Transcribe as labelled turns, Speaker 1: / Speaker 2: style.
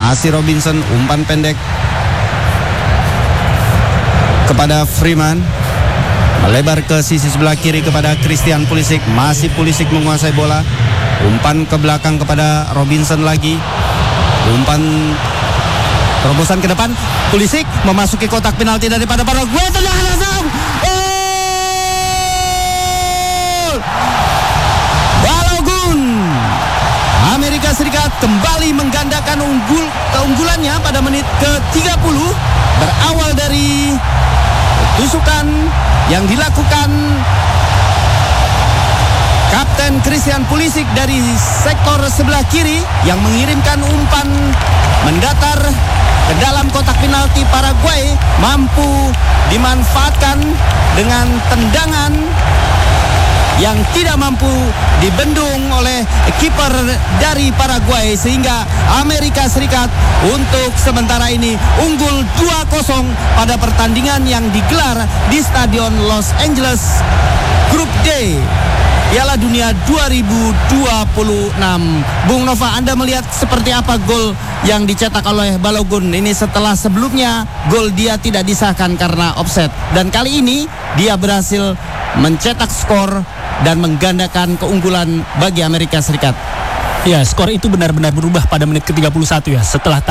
Speaker 1: Masih Robinson, umpan pendek kepada Freeman. Melebar ke sisi sebelah kiri kepada Christian Pulisic. Masih Pulisic menguasai bola. Umpan ke belakang kepada Robinson lagi. Umpan terobosan ke depan. Pulisic memasuki kotak penalti daripada Paraguay. Tendangan langsung. Balogun. Amerika Serikat kembali menggandakan keunggulannya pada menit ke-30. Berawal dari tusukan yang dilakukan Kapten Christian Pulisic dari sektor sebelah kiri yang mengirimkan umpan mendatar ke dalam kotak penalti. Paraguay mampu dimanfaatkan dengan tendangan yang tidak mampu dibendung oleh kiper dari Paraguay, sehingga Amerika Serikat untuk sementara ini unggul 2-0 pada pertandingan yang digelar di Stadion Los Angeles Grup D Piala Dunia 2026. Bung Nova, Anda melihat seperti apa gol yang dicetak oleh Balogun ini setelah sebelumnya gol dia tidak disahkan karena offside, dan kali ini dia berhasil mencetak skor dan menggandakan keunggulan bagi Amerika Serikat.
Speaker 2: Ya, skor itu benar-benar berubah pada menit ke-31 ya, setelah